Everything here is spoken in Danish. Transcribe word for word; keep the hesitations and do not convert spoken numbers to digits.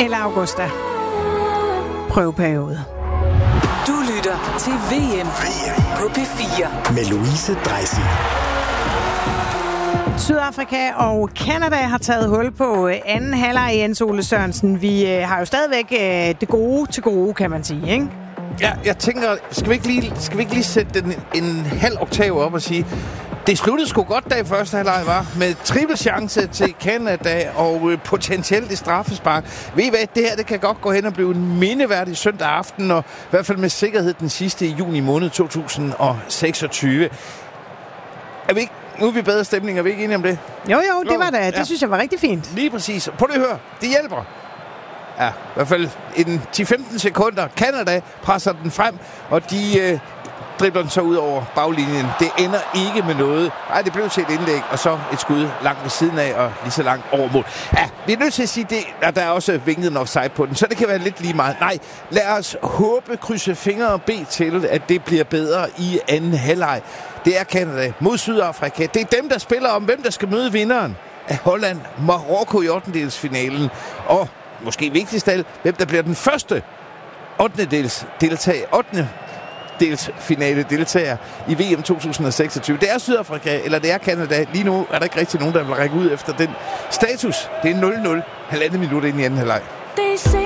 eller Augusta. Prøveperiode. Du lytter til V M på P fire med Louise Dreisig. Sydafrika og Canada har taget hul på anden halvleg, Jens Ole Sørensen. Vi har jo stadigvæk det gode til gode, kan man sige, ikke? Ja, jeg tænker, skal vi ikke lige, skal vi ikke lige sætte den en halv oktav op og sige, det sluttede sgu godt, da i første halvleg var, med triple chance til Canada og øh, potentielt i straffespark. Ved I hvad, det her det kan godt gå hen og blive en mindeværdig søndag aften, og i hvert fald med sikkerhed den sidste i juni måned to tusind og seksogtyve. Er vi ikke, nu er vi bedre stemning, er vi ikke enige om det? Jo, jo, det var da, det ja. synes jeg var rigtig fint. Lige præcis. Prøv lige at høre, det hjælper. Ja, i hvert fald en ti til femten sekunder. Canada presser den frem, og de øh, dribler den så ud over baglinjen. Det ender ikke med noget. Nej, det blev til et indlæg, og så et skud langt ved siden af, og lige så langt over mål. Ja, vi er nødt til at sige det, at der er også vinket en offside på den, så det kan være lidt lige meget. Nej, lad os håbe, krydse fingre og bede til, at det bliver bedre i anden halvleg. Det er Canada mod Sydafrika. Det er dem, der spiller om, hvem der skal møde vinderen af Holland-Marokko i ottendedelsfinalen. Og måske vigtigst af alt, hvem der bliver den første ottendedels deltager, ottende delsfinale deltager i V M to tusind og seksogtyve. Det er Sydafrika, eller det er Canada. Lige nu er der ikke rigtig nogen, der vil række ud efter den status. Det er nul nul, halvandet minut ind i anden halvleg.